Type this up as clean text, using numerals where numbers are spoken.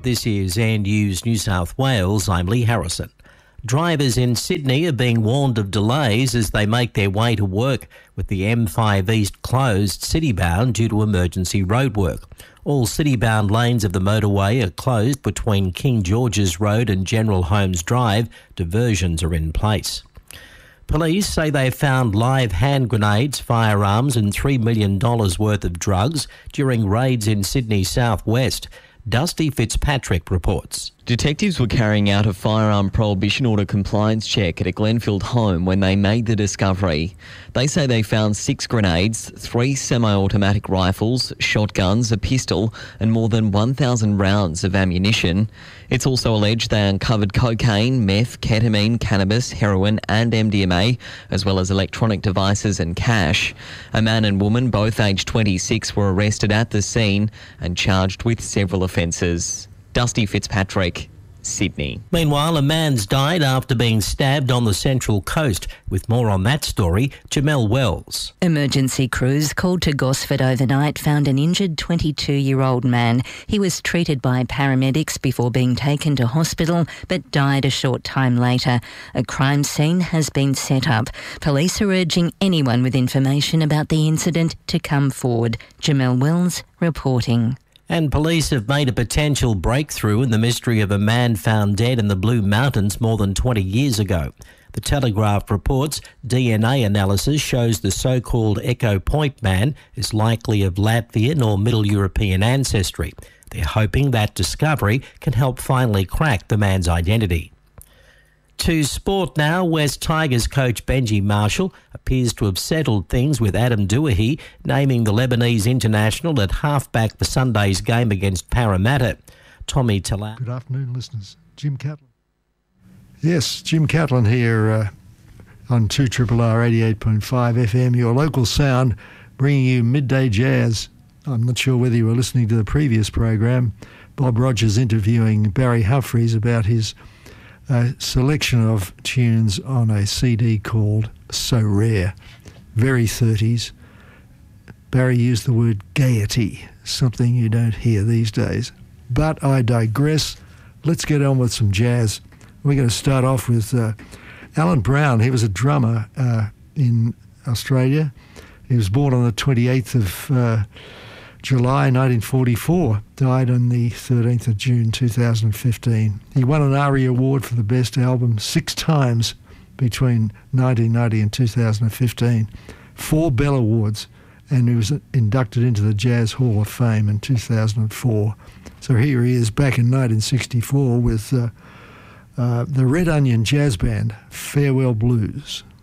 This is Air News New South Wales. I'm Lee Harrison. Drivers in Sydney are being warned of delays as they make their way to work, with the M5 East closed city-bound due to emergency roadwork. All city-bound lanes of the motorway are closed between King George's Road and General Holmes Drive. Diversions are in place. Police say they found live hand grenades, firearms and $3 million worth of drugs during raids in Sydney's southwest. Dusty Fitzpatrick reports. Detectives were carrying out a firearm prohibition order compliance check at a Glenfield home when they made the discovery. They say they found 6 grenades, 3 semi-automatic rifles, shotguns, a pistol and more than 1,000 rounds of ammunition. It's also alleged they uncovered cocaine, meth, ketamine, cannabis, heroin and MDMA, as well as electronic devices and cash. A man and woman, both aged 26, were arrested at the scene and charged with several offences. Dusty Fitzpatrick, Sydney. Meanwhile, a man's died after being stabbed on the Central Coast. With more on that story, Jamelle Wells. Emergency crews called to Gosford overnight found an injured 22-year-old man. He was treated by paramedics before being taken to hospital but died a short time later. A crime scene has been set up. Police are urging anyone with information about the incident to come forward. Jamelle Wells reporting. And police have made a potential breakthrough in the mystery of a man found dead in the Blue Mountains more than 20 years ago. The Telegraph reports DNA analysis shows the so-called Echo Point man is likely of Latvian or Middle European ancestry. They're hoping that discovery can help finally crack the man's identity. To sport now, West Tigers coach Benji Marshall appears to have settled things with Adam Doueihi, naming the Lebanese international at halfback for Sunday's game against Parramatta. Tommy Talau. Good afternoon, listeners. Jim Catlin. Yes, Jim Catlin here on 2RRR 88.5 FM, your local sound, bringing you Midday Jazz. I'm not sure whether you were listening to the previous program. Bob Rogers interviewing Barry Humphries about his selection of tunes on a CD called So Rare. Very 30s. Barry used the word gaiety, something you don't hear these days. But I digress. Let's get on with some jazz. We're going to start off with Alan Brown. He was a drummer in Australia. He was born on the 28th of July 1944, died on the 13th of June 2015. He won an ARIA Award for the Best Album 6 times between 1990 and 2015, 4 Bell Awards, and he was inducted into the Jazz Hall of Fame in 2004. So here he is back in 1964 with the Red Onion Jazz Band, Farewell Blues.